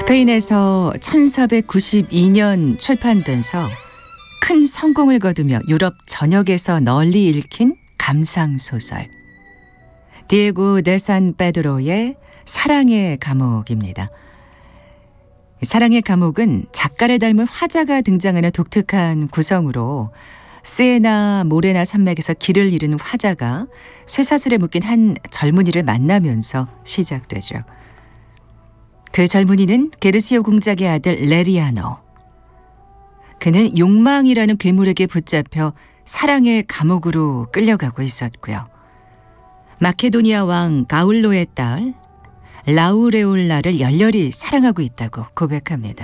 스페인에서 1492년 출판돼서 큰 성공을 거두며 유럽 전역에서 널리 읽힌 감상소설 디에고 데 산 페드로의 사랑의 감옥입니다. 사랑의 감옥은 작가를 닮은 화자가 등장하는 독특한 구성으로 시에나 모레나 산맥에서 길을 잃은 화자가 쇠사슬에 묶인 한 젊은이를 만나면서 시작되죠. 그 젊은이는 게르시오 공작의 아들 레리아노. 그는 욕망이라는 괴물에게 붙잡혀 사랑의 감옥으로 끌려가고 있었고요. 마케도니아 왕 가울로의 딸 라우레올라를 열렬히 사랑하고 있다고 고백합니다.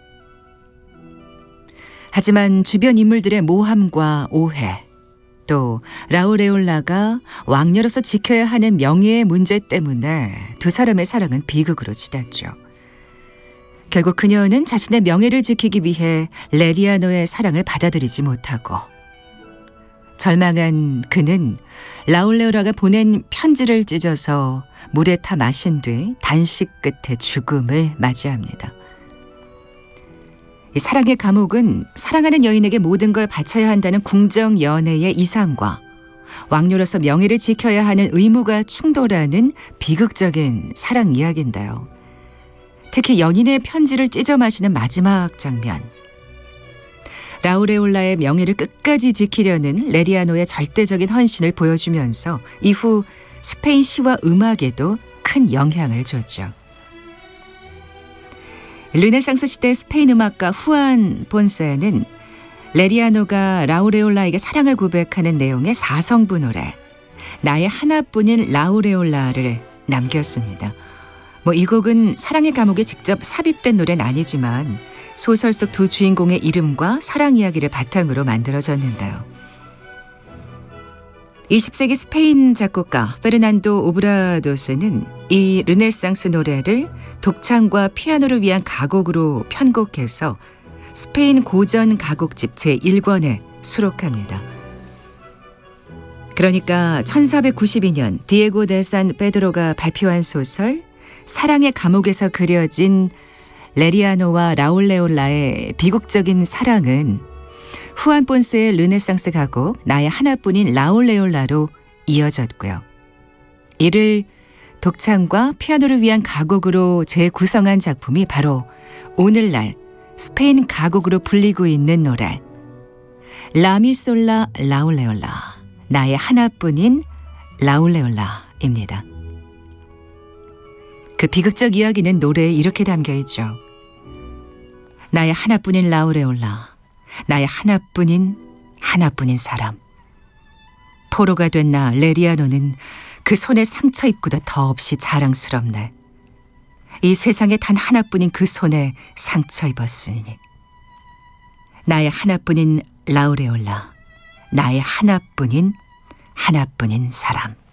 하지만 주변 인물들의 모함과 오해, 또 라우레올라가 왕녀로서 지켜야 하는 명예의 문제 때문에 두 사람의 사랑은 비극으로 치닫죠. 결국 그녀는 자신의 명예를 지키기 위해 레리아노의 사랑을 받아들이지 못하고 절망한 그는 라우레올라가 보낸 편지를 찢어서 물에 타 마신 뒤 단식 끝에 죽음을 맞이합니다. 이 사랑의 감옥은 사랑하는 여인에게 모든 걸 바쳐야 한다는 궁정 연애의 이상과 왕녀로서 명예를 지켜야 하는 의무가 충돌하는 비극적인 사랑 이야기인데요. 특히 연인의 편지를 찢어 마시는 마지막 장면. 라우레올라의 명예를 끝까지 지키려는 레리아노의 절대적인 헌신을 보여주면서 이후 스페인 시와 음악에도 큰 영향을 줬죠. 르네상스 시대 스페인 음악가 후안 본세는 레리아노가 라우레올라에게 사랑을 고백하는 내용의 4성부 노래 나의 하나뿐인 라우레올라를 남겼습니다. 이 곡은 사랑의 감옥에 직접 삽입된 노래는 아니지만 소설 속 두 주인공의 이름과 사랑 이야기를 바탕으로 만들어졌는데요. 20세기 스페인 작곡가 페르난도 오브라도스는 이 르네상스 노래를 독창과 피아노를 위한 가곡으로 편곡해서 스페인 고전 가곡집 제1권에 수록합니다. 그러니까 1492년 디에고 데 산 페드로가 발표한 소설 사랑의 감옥에서 그려진 레리아노와 라울레올라의 비극적인 사랑은 후안 본세의 르네상스 가곡 나의 하나뿐인 라울레올라로 이어졌고요. 이를 독창과 피아노를 위한 가곡으로 재구성한 작품이 바로 오늘날 스페인 가곡으로 불리고 있는 노래 라미솔라 라울레올라 나의 하나뿐인 라울레올라입니다. 그 비극적 이야기는 노래에 이렇게 담겨있죠. 나의 하나뿐인 라우레올라 나의 하나뿐인 사람. 포로가 된 나 레리아노는 그 손에 상처 입고도 더없이 자랑스럽네. 이 세상에 단 하나뿐인 그 손에 상처 입었으니 나의 하나뿐인 라우레올라 나의 하나뿐인 사람.